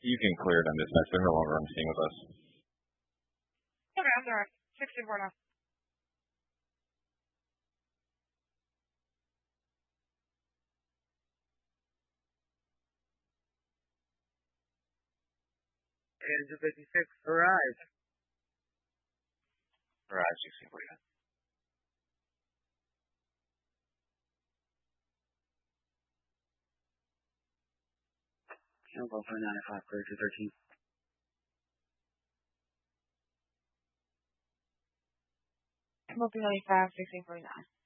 You can clear it on dispatch. They're no longer on scene with us. Okay, I'm sorry. 64 now. Engine 56, arrive. Arrive, 1649. I'll go for 95, clear to 13. Smoking 95, 1649.